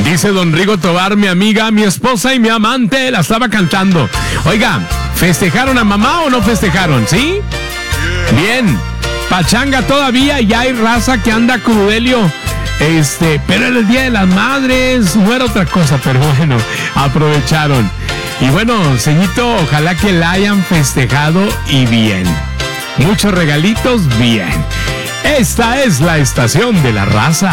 Dice don Rigo Tobar, mi amiga, mi esposa y mi amante, la estaba cantando. Oiga, ¿festejaron a mamá o no festejaron? ¿Sí? Bien. Pachanga todavía y hay raza que anda crudelio. Pero era el Día de las Madres, no era otra cosa, pero bueno, aprovecharon. Y bueno, ceñito, ojalá que la hayan festejado y bien. Muchos regalitos, bien. Esta es la estación de la raza.